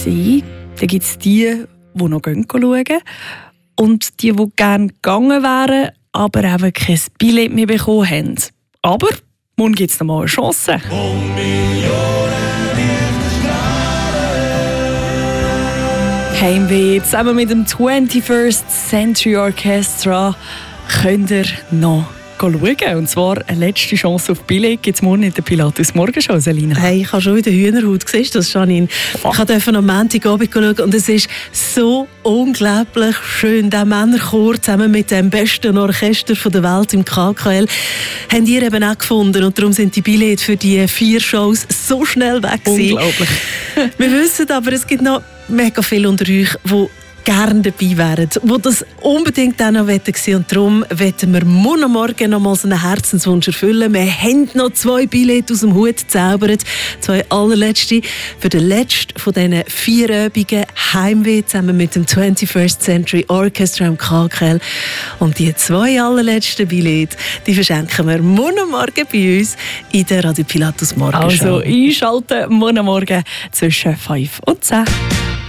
sein. Dann gibt es die noch schauen und die gerne gegangen wären, aber eben kein Billett mehr bekommen haben. Aber morgen gibt es noch mal eine Chance. Heimweh zusammen mit dem 21st Century Orchestra könnt ihr noch schauen. Und zwar eine letzte Chance auf Billett gibt es morgen in der Pilatus Morgenshow, Selina. Hey, ich habe schon wieder Hühnerhaut. Siehst du das, Janine? Ich durfte am Montagabend schauen und es ist so unglaublich schön. Der Männerchor zusammen mit dem besten Orchester der Welt im KKL haben ihr eben auch gefunden. Und darum sind die Billette für die 4 Shows so schnell weg gewesen. Unglaublich. Wir wissen aber, es gibt noch mega viele unter euch, die gerne dabei wären, die das unbedingt auch noch wollen. Und darum wollen wir morgen noch mal so einen Herzenswunsch erfüllen. Wir haben noch 2 Billette aus dem Hut gezaubert. 2 allerletzte für den letzten von diesen 4 Übungen Heimweh zusammen mit dem 21st Century Orchestra im KKL. Und die 2 allerletzten Billette, die verschenken wir morgen bei uns in der Radio Pilatus Morgenshow. Also einschalten morgen zwischen 5 und 10.